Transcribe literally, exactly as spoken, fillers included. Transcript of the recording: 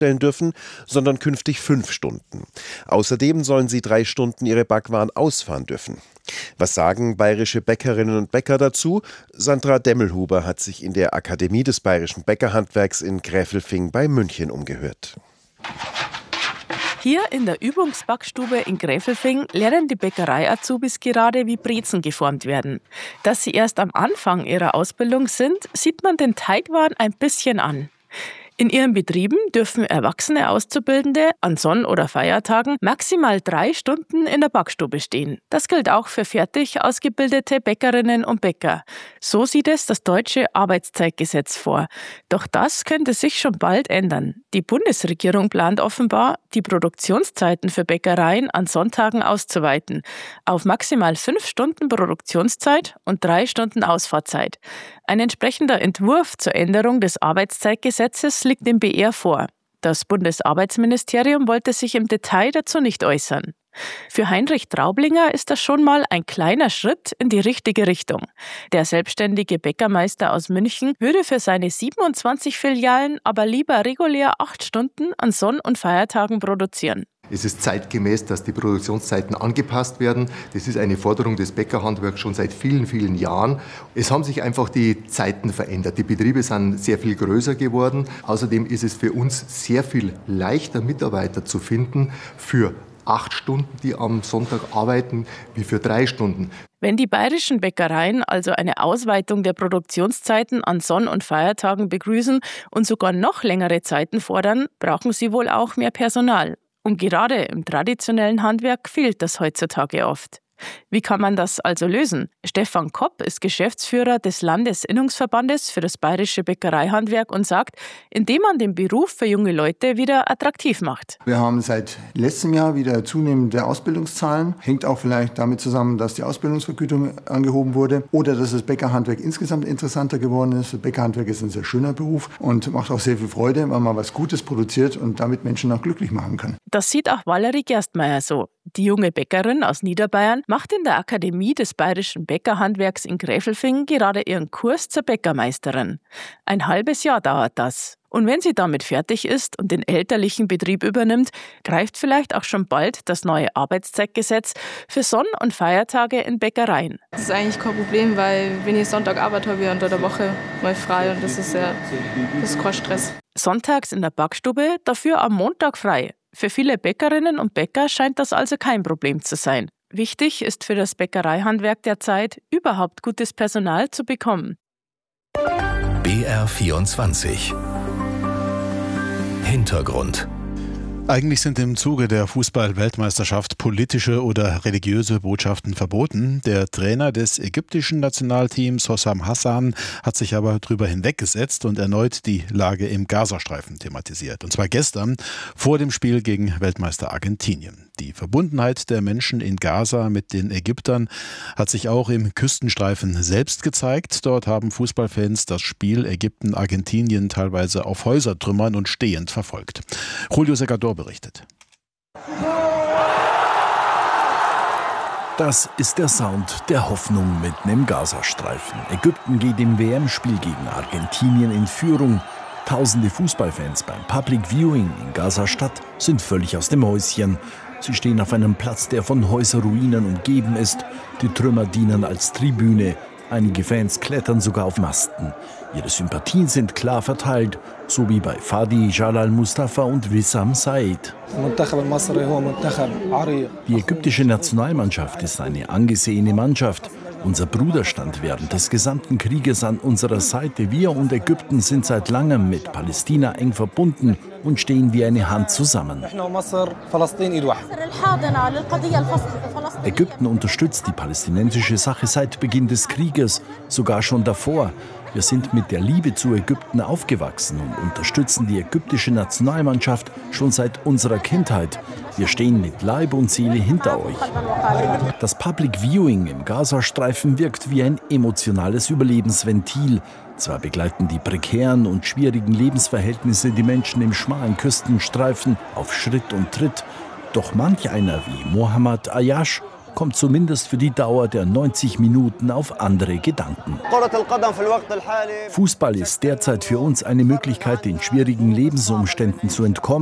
stellen dürfen, sondern künftig fünf Stunden. Außerdem sollen sie drei Stunden ihre Backwaren ausfahren dürfen. Was sagen bayerische Bäckerinnen und Bäcker dazu? Sandra Demmelhuber hat sich in der Akademie des Bayerischen Bäckerhandwerks in Gräfelfing bei München umgehört. Hier in der Übungsbackstube in Gräfelfing lernen die Bäckerei-Azubis gerade, wie Brezen geformt werden. Dass sie erst am Anfang ihrer Ausbildung sind, sieht man den Teigwaren ein bisschen an. In ihren Betrieben dürfen erwachsene Auszubildende an Sonn- oder Feiertagen maximal drei Stunden in der Backstube stehen. Das gilt auch für fertig ausgebildete Bäckerinnen und Bäcker. So sieht es das deutsche Arbeitszeitgesetz vor. Doch das könnte sich schon bald ändern. Die Bundesregierung plant offenbar, die Produktionszeiten für Bäckereien an Sonntagen auszuweiten. Auf maximal fünf Stunden Produktionszeit und drei Stunden Ausfahrzeit. Ein entsprechender Entwurf zur Änderung des Arbeitszeitgesetzes liegt dem B R vor. Das Bundesarbeitsministerium wollte sich im Detail dazu nicht äußern. Für Heinrich Traublinger ist das schon mal ein kleiner Schritt in die richtige Richtung. Der selbstständige Bäckermeister aus München würde für seine siebenundzwanzig Filialen aber lieber regulär acht Stunden an Sonn- und Feiertagen produzieren. Es ist zeitgemäß, dass die Produktionszeiten angepasst werden. Das ist eine Forderung des Bäckerhandwerks schon seit vielen, vielen Jahren. Es haben sich einfach die Zeiten verändert. Die Betriebe sind sehr viel größer geworden. Außerdem ist es für uns sehr viel leichter, Mitarbeiter zu finden für acht Stunden, die am Sonntag arbeiten, wie für drei Stunden. Wenn die bayerischen Bäckereien also eine Ausweitung der Produktionszeiten an Sonn- und Feiertagen begrüßen und sogar noch längere Zeiten fordern, brauchen sie wohl auch mehr Personal. Und gerade im traditionellen Handwerk fehlt das heutzutage oft. Wie kann man das also lösen? Stefan Kopp ist Geschäftsführer des Landesinnungsverbandes für das bayerische Bäckereihandwerk und sagt, indem man den Beruf für junge Leute wieder attraktiv macht. Wir haben seit letztem Jahr wieder zunehmende Ausbildungszahlen. Hängt auch vielleicht damit zusammen, dass die Ausbildungsvergütung angehoben wurde oder dass das Bäckerhandwerk insgesamt interessanter geworden ist. Das Bäckerhandwerk ist ein sehr schöner Beruf und macht auch sehr viel Freude, weil man was Gutes produziert und damit Menschen auch glücklich machen kann. Das sieht auch Valerie Gerstmeier so. Die junge Bäckerin aus Niederbayern macht in der Akademie des Bayerischen Bäckerhandwerks in Gräfelfing gerade ihren Kurs zur Bäckermeisterin. Ein halbes Jahr dauert das. Und wenn sie damit fertig ist und den elterlichen Betrieb übernimmt, greift vielleicht auch schon bald das neue Arbeitszeitgesetz für Sonn- und Feiertage in Bäckereien. Das ist eigentlich kein Problem, weil wenn ich Sonntag arbeite, habe ich unter der Woche mal frei und das ist ja das ist kein Stress. Sonntags in der Backstube, dafür am Montag frei. Für viele Bäckerinnen und Bäcker scheint das also kein Problem zu sein. Wichtig ist für das Bäckereihandwerk derzeit, überhaupt gutes Personal zu bekommen. B R vierundzwanzig Hintergrund. Eigentlich sind im Zuge der Fußball-Weltmeisterschaft politische oder religiöse Botschaften verboten. Der Trainer des ägyptischen Nationalteams, Hossam Hassan, hat sich aber darüber hinweggesetzt und erneut die Lage im Gazastreifen thematisiert. Und zwar gestern vor dem Spiel gegen Weltmeister Argentinien. Die Verbundenheit der Menschen in Gaza mit den Ägyptern hat sich auch im Küstenstreifen selbst gezeigt. Dort haben Fußballfans das Spiel Ägypten-Argentinien teilweise auf Häusertrümmern und stehend verfolgt. Julio Segador berichtet. Das ist der Sound der Hoffnung mitten im Gazastreifen. Ägypten geht im W M-Spiel gegen Argentinien in Führung. Tausende Fußballfans beim Public Viewing in Gaza-Stadt sind völlig aus dem Häuschen. Sie stehen auf einem Platz, der von Häuserruinen umgeben ist. Die Trümmer dienen als Tribüne. Einige Fans klettern sogar auf Masten. Ihre Sympathien sind klar verteilt, so wie bei Fadi Jalal Mustafa und Wissam Said. Die ägyptische Nationalmannschaft ist eine angesehene Mannschaft. Unser Bruder stand während des gesamten Krieges an unserer Seite. Wir und Ägypten sind seit langem mit Palästina eng verbunden und stehen wie eine Hand zusammen. Ägypten unterstützt die palästinensische Sache seit Beginn des Krieges, sogar schon davor. Wir sind mit der Liebe zu Ägypten aufgewachsen und unterstützen die ägyptische Nationalmannschaft schon seit unserer Kindheit. Wir stehen mit Leib und Seele hinter euch. Das Public Viewing im Gazastreifen wirkt wie ein emotionales Überlebensventil. Zwar begleiten die prekären und schwierigen Lebensverhältnisse die Menschen im schmalen Küstenstreifen auf Schritt und Tritt. Doch manch einer wie Mohammad Ayash kommt zumindest für die Dauer der neunzig Minuten auf andere Gedanken. Fußball ist derzeit für uns eine Möglichkeit, den schwierigen Lebensumständen zu entkommen.